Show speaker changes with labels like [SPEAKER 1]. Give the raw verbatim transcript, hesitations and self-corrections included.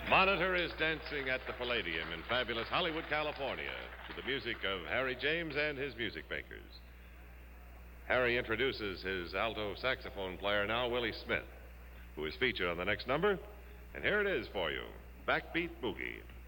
[SPEAKER 1] Monitor is dancing at the Palladium in fabulous Hollywood, California, to the music of Harry James and his music makers. Harry introduces his alto saxophone player now, Willie Smith, who is featured on the next number. And here it is for you, Backbeat Boogie.